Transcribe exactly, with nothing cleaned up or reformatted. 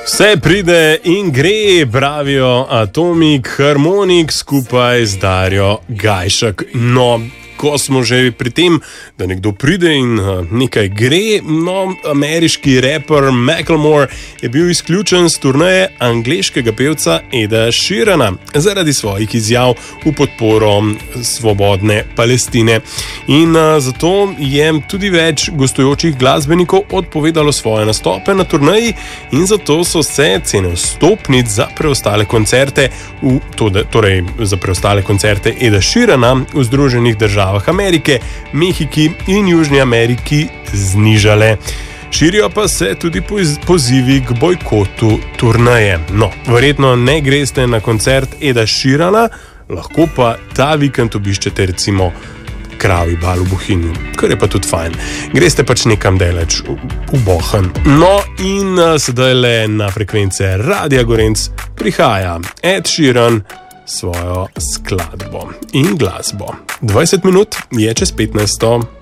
Vse pride in gre, pravijo Atomik Harmonik skupaj z Darjo Gajšek. No, ko smo že pri tem, da nekdo pride in nekaj gre, no, ameriški raper Macklemore je bil izključen z turneje angleškega pevca Eda Sheerana zaradi svojih izjav v podporo svobodne Palestine. In a, zato je tudi več gostujočih glasbenikov odpovedalo svoje nastope na turneji in zato so se cene vstopnic za preostale koncerte, v, torej za preostale koncerte Eda Sheerana v Združenih državah Amerike, Mehiki in Južni Ameriki znižale. Širijo pa se tudi pozivi k bojkotu turneje. No, verjetno ne greste na koncert Eda Sheerana, lahko pa ta vikend obiščete recimo Kravji bal v Bohinju, kar je pa tudi fajn. Greste pač nekam daleč v Bohinj. No in sedaj le na frekvence Radia Gorenc prihaja Ed Sheeran svojo skladbo in glasbo. dvajset minut je čez petnajsto.